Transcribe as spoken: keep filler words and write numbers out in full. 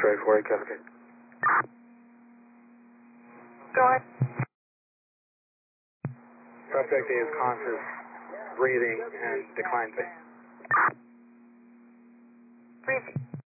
X-ray for you, Kevin. Go ahead. Suspect is conscious, breathing, and decline pace. Breathing.